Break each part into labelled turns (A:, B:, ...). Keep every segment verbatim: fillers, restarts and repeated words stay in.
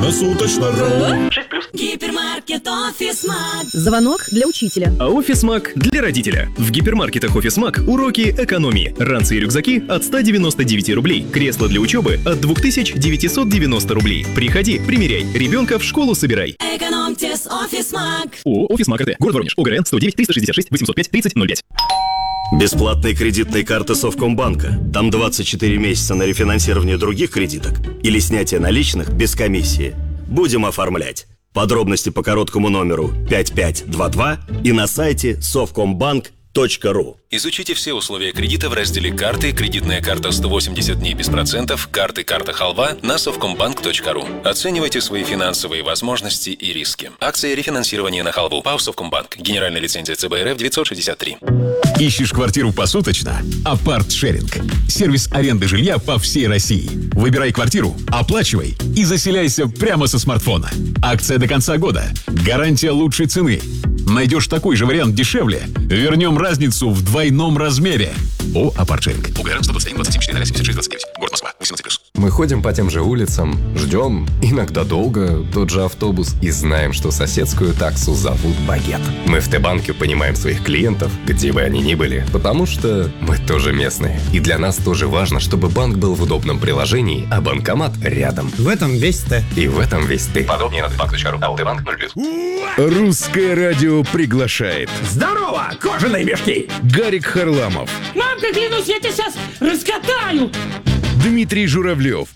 A: Круглосуточно.ру.
B: шесть плюс.
C: Гипермаркет Офисмаг.
D: Звонок для учителя.
E: А Офисмаг для родителя. В гипермаркетах Офисмаг уроки экономии. Ранцы и рюкзаки от ста девяноста девяти рублей. Кресло для учебы от двух тысяч девятисот девяноста рублей. Приходи, примеряй. Ребенка в школу собирай.
C: Экономьте с Офисмаг.
E: О, Офисмаг РТ. Город Воронеж. ОГРН сто девять триста шестьдесят шесть восемьсот пять тридцать ноль пять.
F: Бесплатные кредитные карты Совкомбанка. Там двадцать четыре месяца на рефинансирование других кредиток или снятие наличных без комиссии. Будем оформлять. Подробности по короткому номеру пять пять два два и на сайте совкомбанк точка ру.
G: Изучите все условия кредита в разделе «Карты», кредитная карта сто восемьдесят дней без процентов, карты «Карта Халва» на совкомбанк точка ру. Оценивайте свои финансовые возможности и риски. Акция рефинансирования на халву. ПАО «Совкомбанк». Генеральная лицензия ЦБ РФ девятьсот шестьдесят три.
H: Ищешь квартиру посуточно? Апарт-шеринг. Сервис аренды жилья по всей России. Выбирай квартиру, оплачивай и заселяйся прямо со смартфона. Акция до конца года. Гарантия лучшей цены. Найдешь такой же вариант дешевле, вернем разницу в двойном размере. О, Апарт-шеринг. УГРН сто двадцать один двадцать семь четыре ноль семьдесят шесть двадцать девять. Город Москва. восемнадцать плюс.
I: Мы ходим по тем же улицам, ждем, иногда долго, тот же автобус и знаем, что соседскую таксу зовут Багет. Мы в Т-банке понимаем своих клиентов, где бы они ни были, потому что мы тоже местные. И для нас тоже важно, чтобы банк был в удобном приложении, а банкомат рядом.
J: В этом весь Т.
I: И в этом весь ты. Подробнее на т-банк точка ру. А Т-банк ноль плюс.
K: Русское радио приглашает.
J: Здорово, кожаные мешки!
K: Гарик Харламов.
L: Мамка, клянусь, я тебя сейчас раскатаю!
K: Дмитрий Журавлев.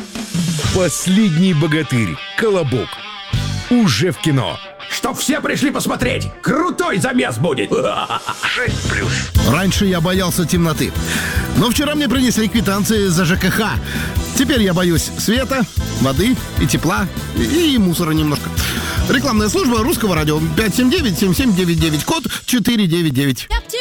K: Последний богатырь. Колобок. Уже в кино.
J: Чтоб все пришли посмотреть! Крутой замес будет!
M: шесть плюс. Раньше я боялся темноты. Но вчера мне принесли квитанции за ЖКХ. Теперь я боюсь света, воды и тепла, и, и мусора немножко. Рекламная служба Русского радио. пять семь девять семь семь девять девять, код четыреста девяносто девять.